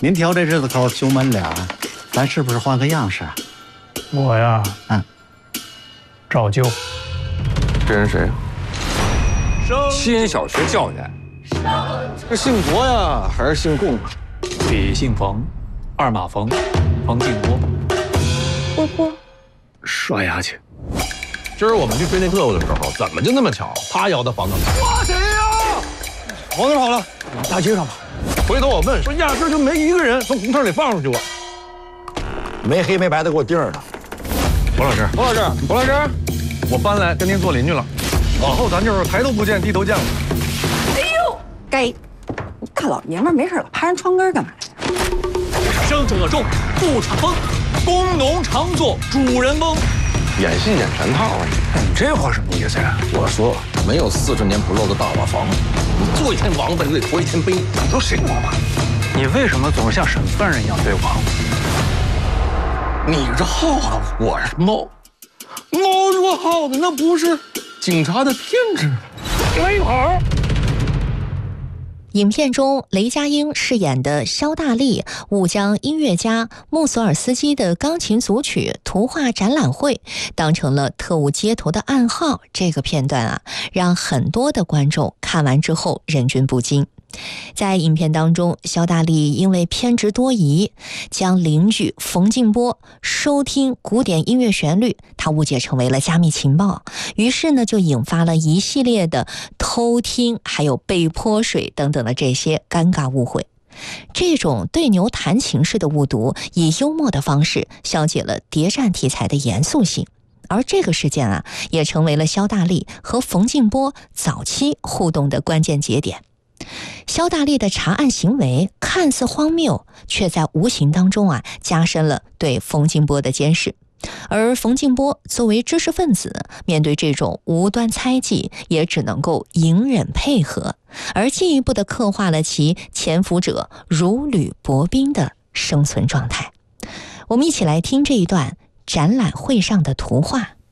您挑这日子口兄妹俩，咱是不是换个样式？ 我呀，照旧。 这人谁？西安小学教员。 是姓卓呀，还是姓贡？ 李姓冯，二马冯，冯静波。 波波， 刷牙去。 今儿我们去追那特务的时候，怎么就那么巧，他摇的房子？ 抓谁呀？往哪跑了？ 往大街上跑。回头我问说，压根就没一个人从胡同里放出去过。 没黑没白的给我盯着他。 冯老师， 冯老师，冯老师， 我搬来跟您做邻居了，往后咱就是抬头不见低头见了。 哎呦，该！你大老爷们儿没事老爬人窗根干嘛呀？ 生者众，不逞风，工农常作主人翁。 演戏演全套啊！ 你这话什么意思呀？ 我说没有40年不漏的大瓦房， 你做一天王八，你得驮一天碑。你说谁王八？ 你为什么总是像审犯人一样对我？ 你是耗子，我是猫。猫捉耗子，那不是警察的天职。没好。 影片中，雷佳音饰演的肖大力误将音乐家穆索尔斯基的钢琴组曲图画展览会当成了特务接头的暗号。这个片段让很多的观众看完之后忍俊不禁。在影片当中，肖大力因为偏执多疑，将邻居冯静波收听古典音乐旋律，他误解成为了加密情报，于是呢就引发了一系列的偷听还有被泼水等等的这些尴尬误会。这种对牛弹琴式的误读，以幽默的方式消解了谍战题材的严肃性。而这个事件也成为了肖大力和冯静波早期互动的关键节点。肖大力的查案行为看似荒谬，却在无形当中加深了对冯静波的监视。而冯静波作为知识分子，面对这种无端猜忌，也只能够隐忍配合，而进一步的刻画了其潜伏者如履薄冰的生存状态。我们一起来听这一段展览会上的图画。